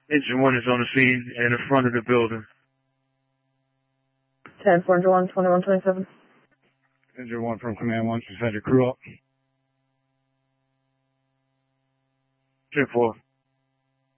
Engine 1 is on the scene and in front of the building. 10-4, 2127. Engine 1 from Command 1, just had your crew up. 10-4.